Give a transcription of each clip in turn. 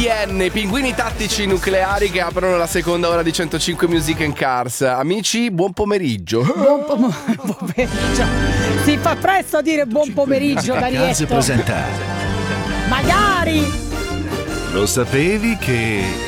PN, i pinguini tattici nucleari che aprono la seconda ora di 105 Music and Cars. Amici, buon pomeriggio. Buon pomeriggio. Si fa presto a dire buon pomeriggio, Darietto. Presenta. Magari. Lo sapevi che...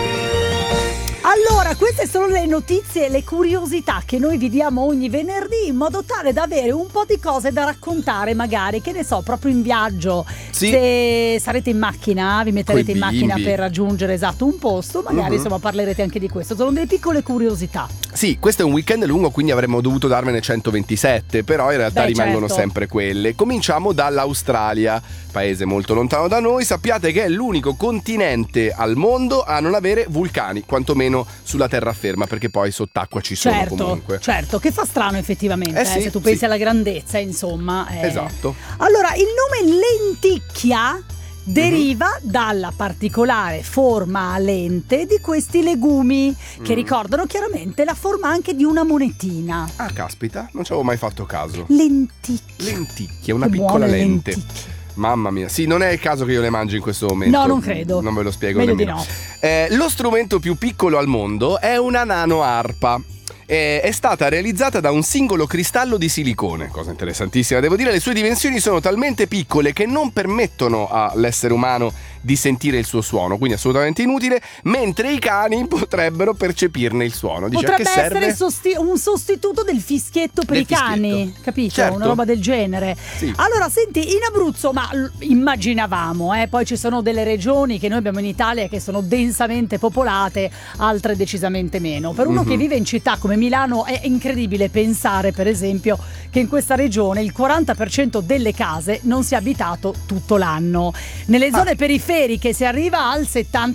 Allora, queste sono le notizie e le curiosità che noi vi diamo ogni venerdì in modo tale da avere un po' di cose da raccontare, magari, che ne so, proprio in viaggio. Sì. Se sarete in macchina, vi metterete in Coi macchina bimbi. per raggiungere un posto, magari insomma parlerete anche di questo. Sono delle piccole curiosità. Sì, questo è un weekend lungo, quindi avremmo dovuto darvene 127, però in realtà rimangono certo. sempre quelle. Cominciamo dall'Australia, paese molto lontano da noi. Sappiate che è l'unico continente al mondo a non avere vulcani, quantomeno sulla terraferma, perché poi sott'acqua ci sono comunque. Certo, che fa strano effettivamente, Sì, se tu pensi sì. alla grandezza, insomma. Esatto. Allora, il nome lenticchia deriva dalla particolare forma a lente di questi legumi che ricordano chiaramente la forma anche di una monetina. Ah, caspita, non ci avevo mai fatto caso. Lenticchia. Lenticchie, una Che piccola buone lente. lenticchie. Mamma mia, sì, non è il caso che io le mangi in questo momento. No, non credo. Non ve lo spiego Meglio di nemmeno. Lo strumento più piccolo al mondo è una nanoarpa. È stata realizzata da un singolo cristallo di silicone, cosa interessantissima. Devo dire, le sue dimensioni sono talmente piccole che non permettono all'essere umano di sentire il suo suono, quindi assolutamente inutile, mentre i cani potrebbero percepirne il suono. Dice, Potrebbe a che serve? essere un sostituto del fischietto per Del i cani, fischietto. capito? Certo. Una roba del genere. Sì. Allora, senti, in Abruzzo, ma immaginavamo, poi ci sono delle regioni che noi abbiamo in Italia che sono densamente popolate, altre decisamente meno. Per uno che vive in città come Milano è incredibile pensare, per esempio, che in questa regione il 40% delle case non sia abitato tutto l'anno. Nelle zone periferiche si arriva al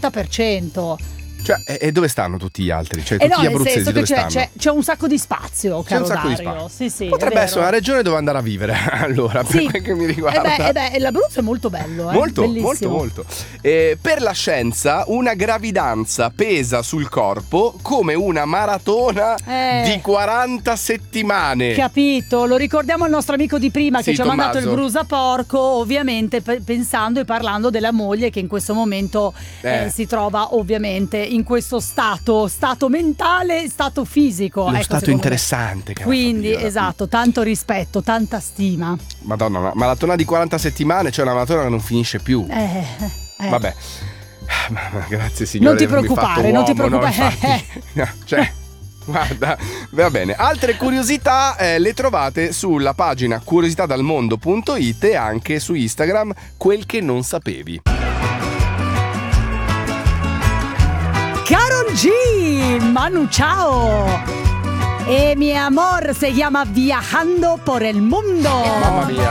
70%. Cioè, e dove stanno tutti gli altri? Cioè, E tutti no, gli nel abruzzesi senso dove che stanno? c'è un sacco di spazio, C'è caro un sacco di Dario. spazio. Sì, Potrebbe è essere vero. una regione dove andare a vivere, allora, per Sì. quel che mi riguarda. L'Abruzzo è molto bello, Molto, bellissimo. molto. Per la scienza, una gravidanza pesa sul corpo come una maratona di 40 settimane. Capito, lo ricordiamo al nostro amico di prima che Sì, ci ha mandato il Tommaso. brusaporco, ovviamente pensando e parlando della moglie che in questo momento si trova ovviamente in questo stato mentale, stato fisico. Lo ecco, stato secondo me. interessante. Che Quindi, Fabiola. esatto, tanto rispetto, tanta stima. Madonna, una maratona di 40 settimane, cioè una maratona che non finisce più. Vabbè. Grazie signore. Non ti di avermi preoccupare, fatto non ti uomo, no, preoccupare. infatti. Cioè, guarda, va bene. Altre curiosità le trovate sulla pagina curiositadalmondo.it e anche su Instagram, quel che non sapevi. Karol G, Manu Chao. E mi amor se llama Viajando por el Mundo. Mamma mia.